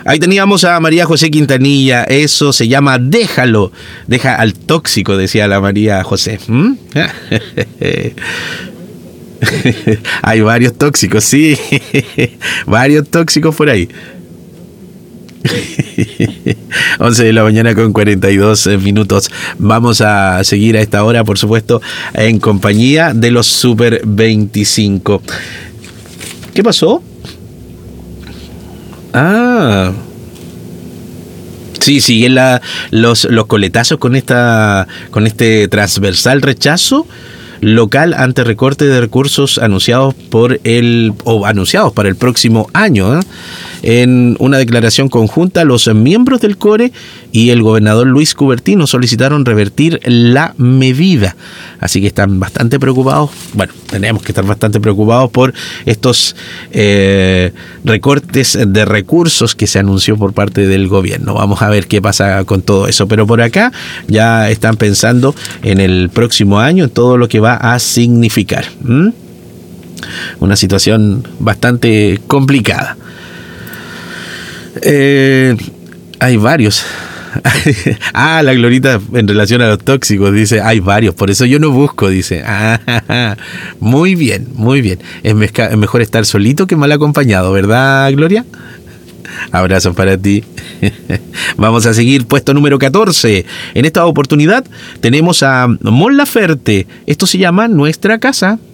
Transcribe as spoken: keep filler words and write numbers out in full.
Ahí teníamos a María José Quintanilla. Eso se llama Déjalo. Deja al tóxico, decía la María José. ¿Mm? Hay varios tóxicos, sí. Varios tóxicos por ahí. once de la mañana con cuarenta y dos minutos. Vamos a seguir a esta hora, por supuesto, en compañía de los Super veinticinco. ¿Qué pasó? Ah, sí, siguen la, los, los coletazos con esta, con este transversal rechazo local ante recorte de recursos anunciados por el o anunciados para el próximo año, ¿eh? En una declaración conjunta, los miembros del CORE y el gobernador Luis Cubertino solicitaron revertir la medida. Así que están bastante preocupados. Bueno, tenemos que estar bastante preocupados por estos eh, recortes de recursos que se anunció por parte del gobierno. Vamos a ver qué pasa con todo eso. Pero por acá ya están pensando en el próximo año, en todo lo que va a significar. ¿Mm? Una situación bastante complicada. Eh, hay varios. Ah, la Glorita en relación a los tóxicos dice, hay varios, por eso yo no busco, dice. Ah, muy bien, muy bien. Es, mezca, es mejor estar solito que mal acompañado, ¿verdad, Gloria? Abrazos para ti. Vamos a seguir, puesto número catorce. En esta oportunidad tenemos a Mon Laferte. Esto se llama Nuestra Casa.